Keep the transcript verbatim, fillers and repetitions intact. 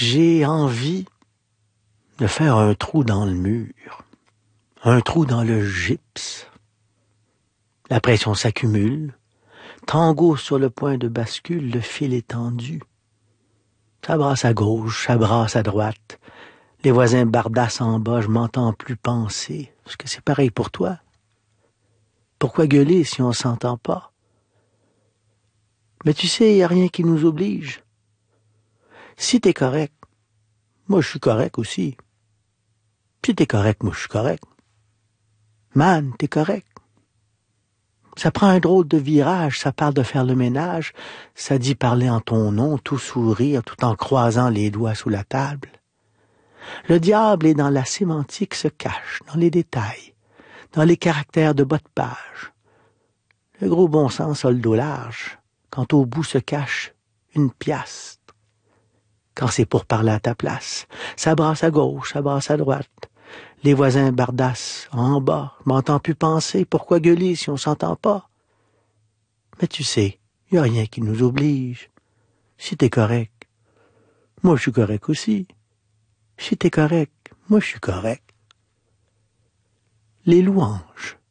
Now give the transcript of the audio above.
J'ai envie de faire un trou dans le mur, un trou dans le gypse. La pression s'accumule. Tango sur le point de bascule, le fil est tendu. Ça brasse à gauche, ça brasse à droite. Les voisins bardassent en bas, je m'entends plus penser. Est-ce que c'est pareil pour toi? Pourquoi gueuler si on s'entend pas? Mais tu sais, il n'y a rien qui nous oblige. Si t'es correct, moi je suis correct aussi. Si t'es correct, moi je suis correct. Man, t'es correct. Ça prend un drôle de virage, ça parle de faire le ménage, ça dit parler en ton nom, tout sourire, tout en croisant les doigts sous la table. Le diable est dans la sémantique, se cache, dans les détails, dans les caractères de bas de page. Le gros bon sens a le dos large, quand au bout se cache une piastre. Quand c'est pour parler à ta place, ça brasse à gauche, ça brasse à droite. Les voisins bardassent en bas, je m'entends plus penser, pourquoi gueuler si on s'entend pas? Mais tu sais, y a rien qui nous oblige. Si t'es correct, moi je suis correct aussi. Si t'es correct, moi je suis correct. Les louanges.